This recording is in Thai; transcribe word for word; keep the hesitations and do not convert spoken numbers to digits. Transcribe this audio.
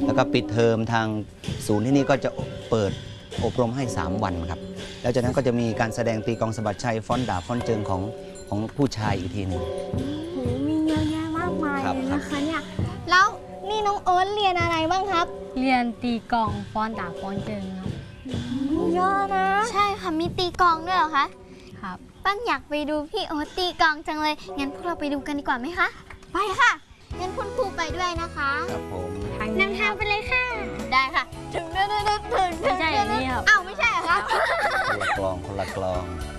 แล้วก็ปิดเทอมทางศูนย์ที่นี่ก็จะเปิดอบรมให้สามวันครับแล้วจากนั้นก็จะมีการแสดงตีกลองสะบัดชัยฟ้อนดาบฟ้อนเจิงของของผู้ชายอีกทีหนึ่งโหมีเยอะแยะมากมายครับเลยนะคะเนี่ยแล้วนี่น้องโอ๊ตเรียนอะไรบ้างครับเรียนตีกลองฟ้อนดาบฟ้อนเจิงครับเยอะนะใช่ค่ะมีตีกลองด้วยเหรอคะครับปั้นอยากไปดูพี่โอ๊ตตีกลองจังเลยงั้นพวกเราไปดูกันดีกว่าไหมคะไปค่ะงั้นคุณครูไปด้วยนะคะครับผมนำทางไปเลยค่ะ ได้ค่ะถึงถึงถึงถึงไม่ใช่อย่างนี้ครับอ้าวไม่ใช่เหรอคะคนละกลองคนละกลอง